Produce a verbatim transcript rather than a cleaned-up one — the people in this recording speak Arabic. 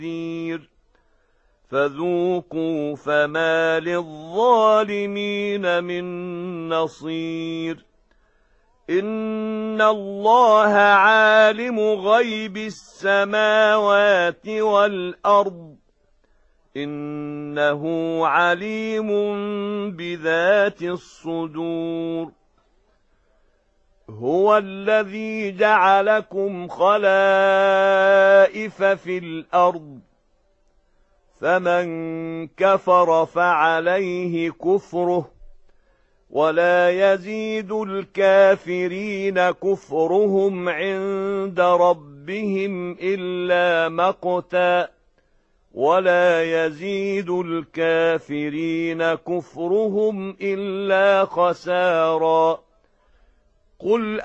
فذوقوا فما للظالمين من نصير إن الله عالم غيب السماوات والأرض إنه عليم بذات الصدور هو الذي جعلكم خلائف في الأرض فمن كفر فعليه كفره ولا يزيد الكافرين كفرهم عند ربهم إلا مقتا ولا يزيد الكافرين كفرهم إلا خسارا قل